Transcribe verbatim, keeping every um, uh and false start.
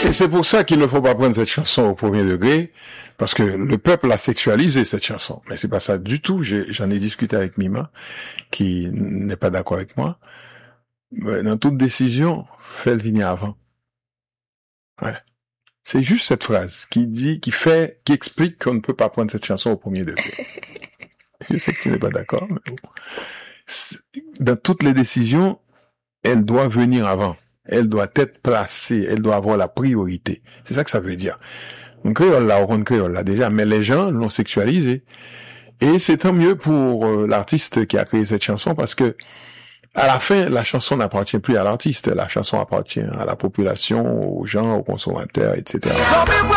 Et c'est pour ça qu'il ne faut pas prendre cette chanson au premier degré, parce que le peuple a sexualisé cette chanson. Mais c'est pas ça du tout. J'ai, j'en ai discuté avec Mima, qui n'est pas d'accord avec moi. Mais dans toute décision, fais-le venir avant. Ouais. C'est juste cette phrase qui dit, qui fait, qui explique qu'on ne peut pas prendre cette chanson au premier degré. Je sais que tu n'es pas d'accord, mais bon. Dans toutes les décisions, elle doit venir avant. Elle doit être placée. Elle doit avoir la priorité. C'est ça que ça veut dire. Un créole là, on créole là déjà, mais les gens l'ont sexualisé. Et c'est tant mieux pour euh, l'artiste qui a créé cette chanson parce que à la fin, la chanson n'appartient plus à l'artiste. La chanson appartient à la population, aux gens, aux consommateurs, et cetera.